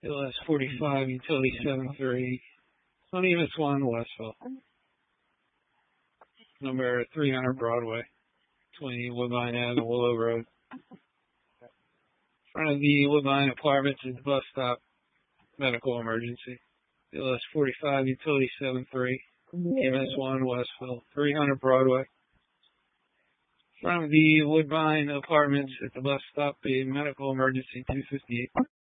BLS 45, Utility 73, Uneven Swan, Westville. Number 300 Broadway, between Woodbine Ave and Willow Road. In front of the Woodbine Apartments is the bus stop, medical emergency. BLS 45, Utility 73, MS1, Westville, 300 Broadway. In front of the Woodbine Apartments at the bus stop, a medical emergency 258.